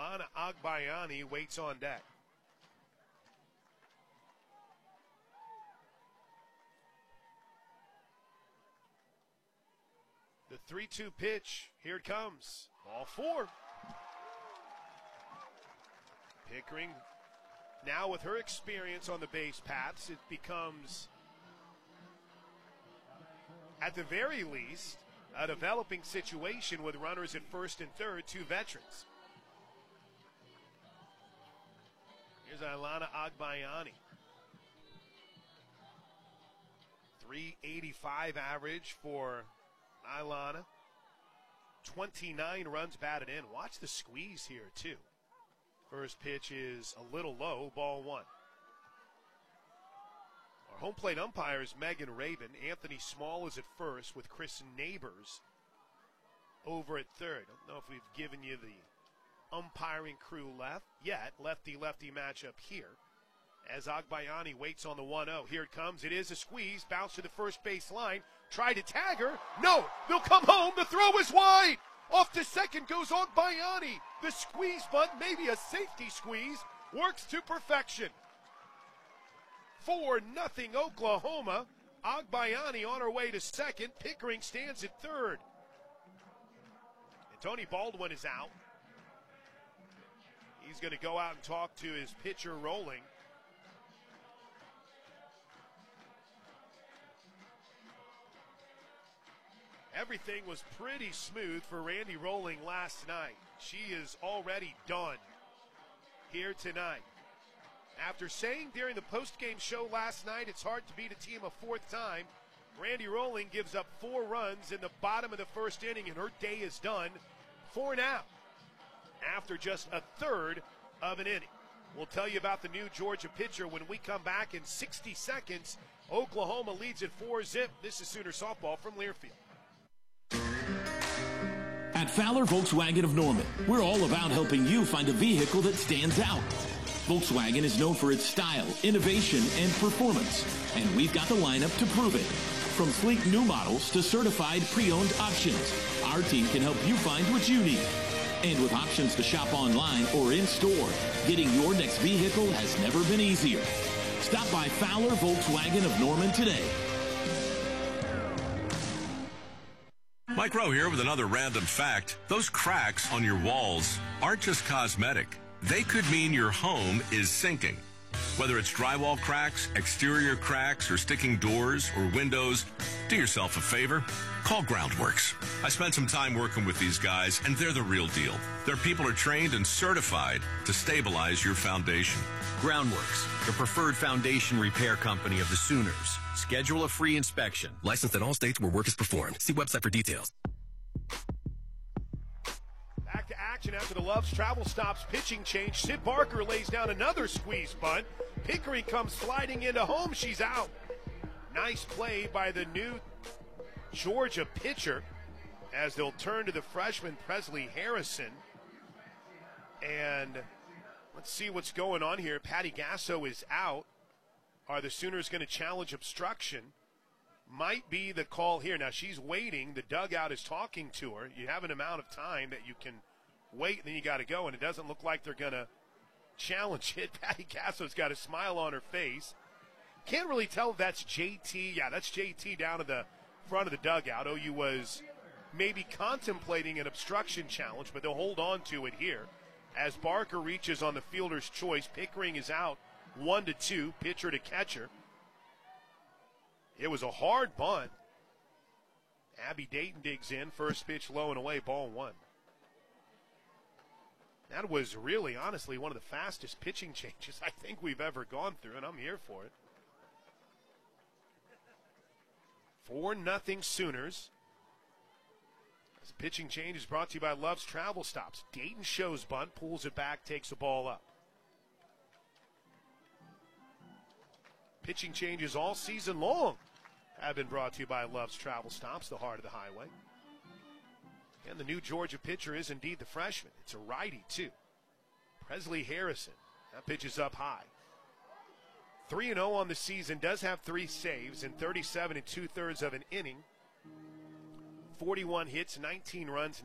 Alana Agbayani waits on deck. The 3-2 pitch. Here it comes. Ball 4. Pickering, now with her experience on the base paths, it becomes, at the very least, a developing situation with runners at first and third, 2 veterans. Here's Alana Agbayani. 385 average for Alana. 29 runs batted in. Watch the squeeze here, too. First pitch is a little low, ball 1. Our home plate umpire is Megan Raven. Anthony Small is at first with Chris Neighbors over at third. I don't know if we've given you the umpiring crew yet. Lefty-lefty matchup here as Agbayani waits on the 1-0. Here it comes. It is a squeeze. Bounce to the first base line. Try to tag her. No, they'll come home. The throw is wide. Off to second goes Agbayani. The squeeze bunt, maybe a safety squeeze, works to perfection. 4-0 Oklahoma. Agbayani on her way to second. Pickering stands at third. And Tony Baldwin is out. He's going to go out and talk to his pitcher Rolling. Everything was pretty smooth for Randy Rolling last night. She is already done here tonight. After saying during the postgame show last night it's hard to beat a team a 4th time, Randy Rolling gives up 4 runs in the bottom of the first inning, and her day is done. 4 now after just a third of an inning. We'll tell you about the new Georgia pitcher when we come back in 60 seconds. Oklahoma leads at 4-0. This is Sooner Softball from Learfield. At Fowler Volkswagen of Norman, we're all about helping you find a vehicle that stands out. Volkswagen is known for its style, innovation, and performance, and we've got the lineup to prove it. From sleek new models to certified pre-owned options, our team can help you find what you need. And with options to shop online or in-store, getting your next vehicle has never been easier. Stop by Fowler Volkswagen of Norman today. Mike Rowe here with another random fact. Those cracks on your walls aren't just cosmetic. They could mean your home is sinking. Whether it's drywall cracks, exterior cracks, or sticking doors or windows, do yourself a favor. Call Groundworks. I spent some time working with these guys, and they're the real deal. Their people are trained and certified to stabilize your foundation. Groundworks, the preferred foundation repair company of the Sooners. Schedule a free inspection. Licensed in all states where work is performed. See website for details. Back to action after the Love's Travel Stops pitching change. Sid Barker lays down another squeeze bunt. Pickering comes sliding into home. She's out. Nice play by the new Georgia pitcher as they'll turn to the freshman Presley Harrison. And let's see what's going on here. Patty Gasso is out. Are the Sooners going to challenge obstruction? Might be the call here. Now she's waiting. The dugout is talking to her. You have an amount of time that you can wait, and then you got to go. And it doesn't look like they're going to challenge it. Patty Gasso's got a smile on her face. Can't really tell if that's JT. Yeah, that's JT down at the front of the dugout. OU was maybe contemplating an obstruction challenge, but they'll hold on to it here. As Barker reaches on the fielder's choice, Pickering is out 1-2, pitcher to catcher. It was a hard bunt. Abby Dayton digs in, first pitch low and away, ball 1. That was really, honestly, one of the fastest pitching changes I think we've ever gone through, and I'm here for it. 4-0 Sooners. This pitching change is brought to you by Love's Travel Stops. Dayton shows bunt, pulls it back, takes the ball up. Pitching changes all season long have been brought to you by Love's Travel Stops, the heart of the highway. And the new Georgia pitcher is indeed the freshman. It's a righty, too. Presley Harrison. That pitch is up high. 3-0 on the season, does have 3 saves in 37 2/3 of an inning. 41 hits, 19 runs,